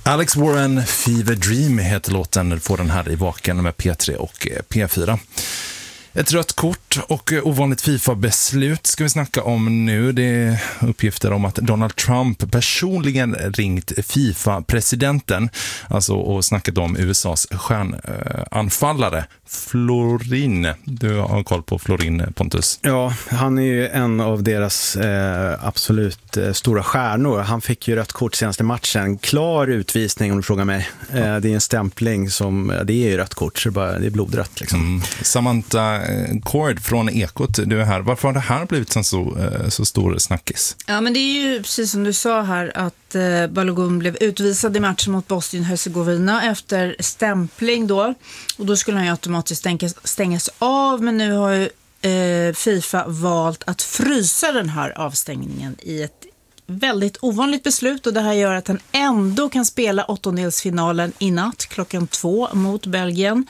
Alex Warren, Fever Dream heter låten, får den här i Vaken med P3 och P4. Ett rött kort och ovanligt FIFA-beslut ska vi snacka om nu. Det är uppgifter om att Donald Trump personligen ringt FIFA-presidenten, alltså och snackat om USAs stjärnanfallare Florin. Du har koll på Florin, Pontus. Ja, han är ju en av deras absolut stora stjärnor. Han fick ju rött kort senaste matchen. Klar utvisning om du frågar mig. Det är en stämpling som, det är ju rött kort, så det är blodrött liksom. Samantha Cord från Ekot, du är här. Varför har det här blivit en så stor snackis? Ja, men det är ju precis som du sa här att Balogun blev utvisad i matchen mot Bosnien-Herzegovina efter stämpling då. Och då skulle han ju automatiskt stängas av, men nu har ju FIFA valt att frysa den här avstängningen i ett väldigt ovanligt beslut, och det här gör att han ändå kan spela åttondelsfinalen i natt 2:00 mot Belgien.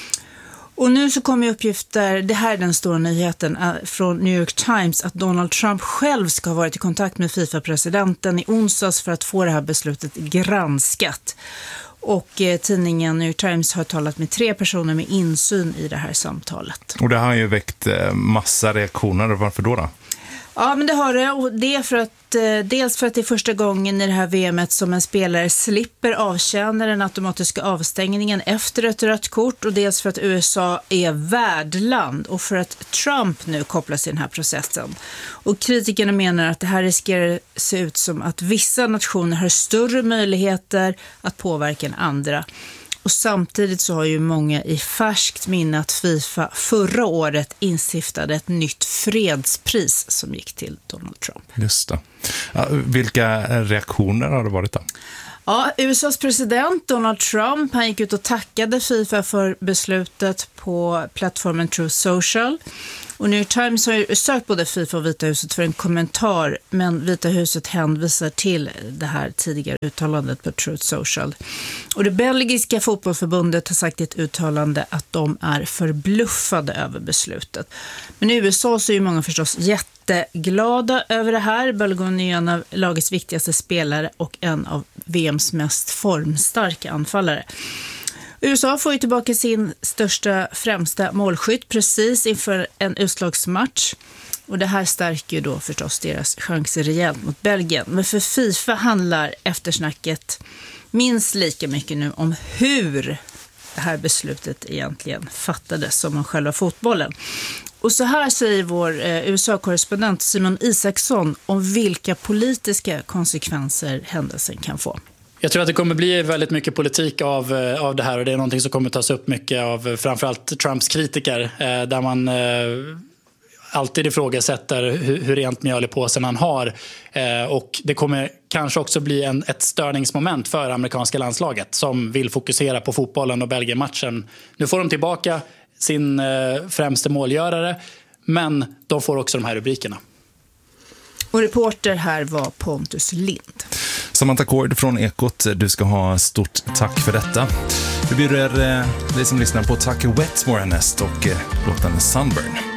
Och nu så kommer uppgifter, det här är den stora nyheten från New York Times, att Donald Trump själv ska ha varit i kontakt med FIFA-presidenten i onsdags för att få det här beslutet granskat. Och tidningen New York Times har talat med 3 personer med insyn i det här samtalet. Och det har ju väckt massa reaktioner. Varför då? Ja, men det har det, och det är för att dels för att det är första gången i det här VMet som en spelare slipper avtjäna den automatiska avstängningen efter ett rött kort, och dels för att USA är värdland och för att Trump nu kopplas i den här processen. Och kritikerna menar att det här riskerar se ut som att vissa nationer har större möjligheter att påverka än andra. Och samtidigt så har ju många i färskt minne att FIFA förra året instiftade ett nytt fredspris som gick till Donald Trump. Just det. Ja, vilka reaktioner har det varit då? Ja, USAs president Donald Trump, han gick ut och tackade FIFA för beslutet på plattformen Truth Social. Och New York Times har ju sökt både FIFA och Vita huset för en kommentar, men Vita huset hänvisar till det här tidigare uttalandet på Truth Social. Och det belgiska fotbollsförbundet har sagt i ett uttalande att de är förbluffade över beslutet. Men i USA så är ju många förstås jätteglada över det här. Balogun är en av lagets viktigaste spelare och en av VMs mest formstarka anfallare. USA får ju tillbaka sin främsta målskytt precis inför en utslagsmatch. Och det här stärker ju då förstås deras chanser rejält mot Belgien. Men för FIFA handlar eftersnacket minst lika mycket nu om hur det här beslutet egentligen fattades som om själva fotbollen. Och så här säger vår USA-korrespondent Simon Isaksson om vilka politiska konsekvenser händelsen kan få. Jag tror att det kommer bli väldigt mycket politik av det här, och det är någonting som kommer tas upp mycket av framförallt Trumps kritiker, där man alltid ifrågasätter hur rent mjöl i påsen han har, och det kommer kanske också bli ett störningsmoment för amerikanska landslaget som vill fokusera på fotbollen och Belgien-matchen. Nu får de tillbaka sin främste målgörare, men de får också de här rubrikerna. Och reporter här var Pontus Lind. Samantha Cord från Ekot, du ska ha stort tack för detta. Vi bjuder dig som lyssnar på Tack Wetmore näst och låten Sunburn.